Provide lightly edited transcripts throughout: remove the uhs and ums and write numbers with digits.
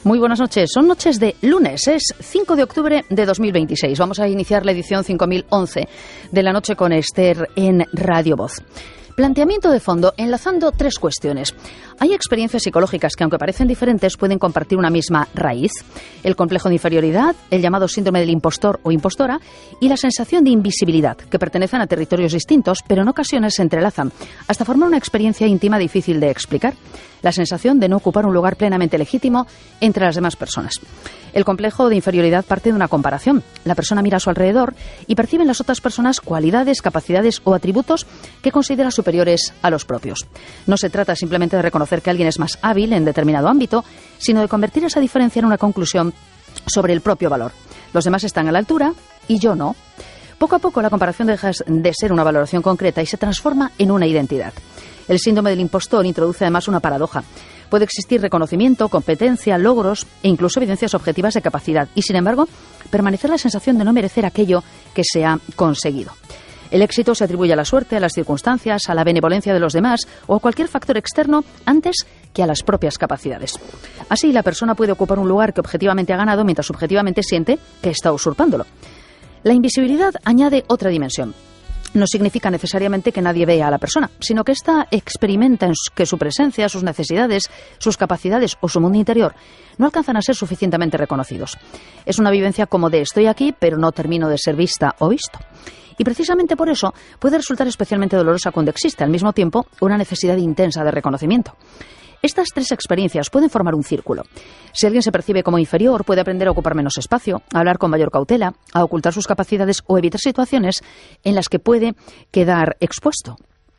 Muy buenas noches. Son noches de lunes. Es 5 de octubre de 2026. Vamos a iniciar la edición 5011 de la noche con Esther en Radio Voz. Planteamiento de fondo, enlazando tres cuestiones. Hay experiencias psicológicas que, aunque parecen diferentes, pueden compartir una misma raíz. El complejo de inferioridad, el llamado síndrome del impostor o impostora y la sensación de invisibilidad, que pertenecen a territorios distintos, pero en ocasiones se entrelazan, hasta formar una experiencia íntima difícil de explicar. La sensación de no ocupar un lugar plenamente legítimo entre las demás personas. El complejo de inferioridad parte de una comparación. La persona mira a su alrededor y percibe en las otras personas cualidades, capacidades o atributos que considera superiores a los propios. No se trata simplemente de reconocer que alguien es más hábil en determinado ámbito, sino de convertir esa diferencia en una conclusión sobre el propio valor. Los demás están a la altura y yo no. Poco a poco la comparación deja de ser una valoración concreta y se transforma en una identidad. El síndrome del impostor introduce además una paradoja. Puede existir reconocimiento, competencia, logros e incluso evidencias objetivas de capacidad y, sin embargo, permanecer la sensación de no merecer aquello que se ha conseguido. El éxito se atribuye a la suerte, a las circunstancias, a la benevolencia de los demás o a cualquier factor externo antes que a las propias capacidades. Así, la persona puede ocupar un lugar que objetivamente ha ganado mientras subjetivamente siente que está usurpándolo. La invisibilidad añade otra dimensión. No significa necesariamente que nadie vea a la persona, sino que ésta experimenta que su presencia, sus necesidades, sus capacidades o su mundo interior no alcanzan a ser suficientemente reconocidos. Es una vivencia como de estoy aquí, pero no termino de ser vista o visto. Y precisamente por eso puede resultar especialmente dolorosa cuando existe al mismo tiempo una necesidad intensa de reconocimiento. Estas tres experiencias pueden formar un círculo. Si alguien se percibe como inferior, puede aprender a ocupar menos espacio, a hablar con mayor cautela, a ocultar sus capacidades o evitar situaciones en las que puede quedar expuesto.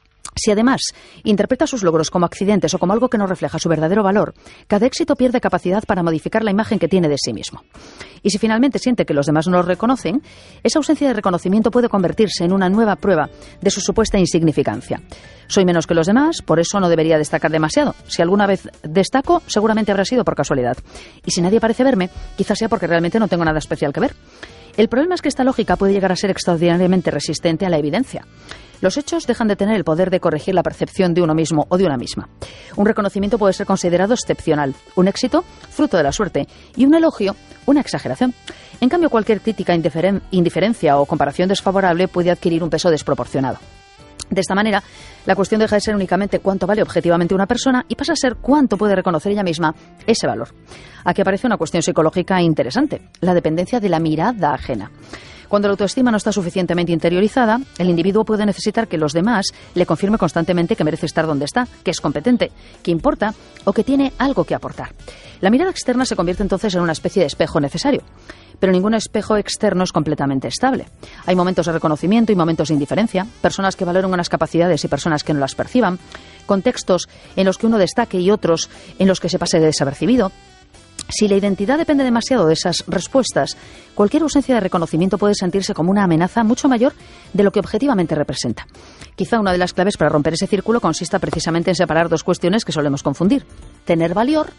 Si además interpreta sus logros como accidentes o como algo que no refleja su verdadero valor, cada éxito pierde capacidad para modificar la imagen que tiene de sí mismo. Y si finalmente siente que los demás no lo reconocen, esa ausencia de reconocimiento puede convertirse en una nueva prueba de su supuesta insignificancia. Soy menos que los demás, por eso no debería destacar demasiado. Si alguna vez destaco, seguramente habrá sido por casualidad. Y si nadie parece verme, quizás sea porque realmente no tengo nada especial que ver. El problema es que esta lógica puede llegar a ser extraordinariamente resistente a la evidencia. Los hechos dejan de tener el poder de corregir la percepción de uno mismo o de una misma. Un reconocimiento puede ser considerado excepcional, un éxito, fruto de la suerte, y un elogio, una exageración. En cambio, cualquier crítica, indiferencia o comparación desfavorable puede adquirir un peso desproporcionado. De esta manera, la cuestión deja de ser únicamente cuánto vale objetivamente una persona y pasa a ser cuánto puede reconocer ella misma ese valor. Aquí aparece una cuestión psicológica interesante, la dependencia de la mirada ajena. Cuando la autoestima no está suficientemente interiorizada, el individuo puede necesitar que los demás le confirmen constantemente que merece estar donde está, que es competente, que importa o que tiene algo que aportar. La mirada externa se convierte entonces en una especie de espejo necesario. Pero ningún espejo externo es completamente estable. Hay momentos de reconocimiento y momentos de indiferencia, personas que valoren unas capacidades y personas que no las perciban, contextos en los que uno destaque y otros en los que se pase desapercibido. Si la identidad depende demasiado de esas respuestas, cualquier ausencia de reconocimiento puede sentirse como una amenaza mucho mayor de lo que objetivamente representa. Quizá una de las claves para romper ese círculo consista precisamente en separar dos cuestiones que solemos confundir: tener valor,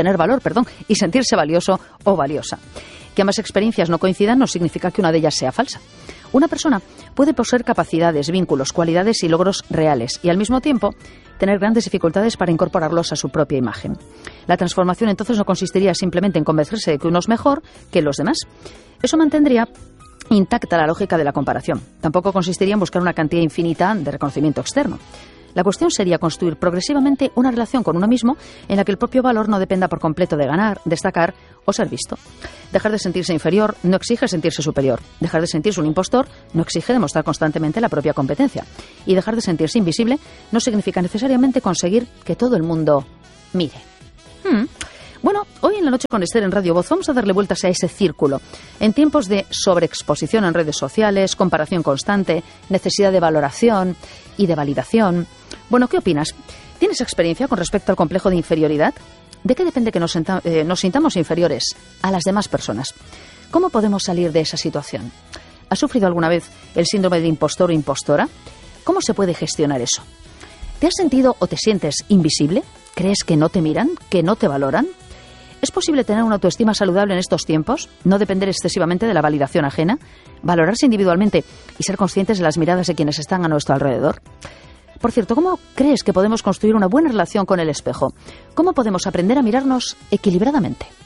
y sentirse valioso o valiosa. Que ambas experiencias no coincidan no significa que una de ellas sea falsa. Una persona puede poseer capacidades, vínculos, cualidades y logros reales y al mismo tiempo tener grandes dificultades para incorporarlos a su propia imagen. La transformación entonces no consistiría simplemente en convencerse de que uno es mejor que los demás. Eso mantendría intacta la lógica de la comparación. Tampoco consistiría en buscar una cantidad infinita de reconocimiento externo. La cuestión sería construir progresivamente una relación con uno mismo en la que el propio valor no dependa por completo de ganar, destacar o ser visto. Dejar de sentirse inferior no exige sentirse superior. Dejar de sentirse un impostor no exige demostrar constantemente la propia competencia. Y dejar de sentirse invisible no significa necesariamente conseguir que todo el mundo mire. Bueno, hoy en la noche con Esther en Radio Voz vamos a darle vueltas a ese círculo. En tiempos de sobreexposición en redes sociales, comparación constante, necesidad de valoración y de validación. Bueno, ¿qué opinas? ¿Tienes experiencia con respecto al complejo de inferioridad? ¿De qué depende que nos sintamos inferiores a las demás personas? ¿Cómo podemos salir de esa situación? ¿Has sufrido alguna vez el síndrome de impostor o impostora? ¿Cómo se puede gestionar eso? ¿Te has sentido o te sientes invisible? ¿Crees que no te miran? ¿Que no te valoran? ¿Es posible tener una autoestima saludable en estos tiempos? ¿No depender excesivamente de la validación ajena? ¿Valorarse individualmente y ser conscientes de las miradas de quienes están a nuestro alrededor? Por cierto, ¿cómo crees que podemos construir una buena relación con el espejo? ¿Cómo podemos aprender a mirarnos equilibradamente?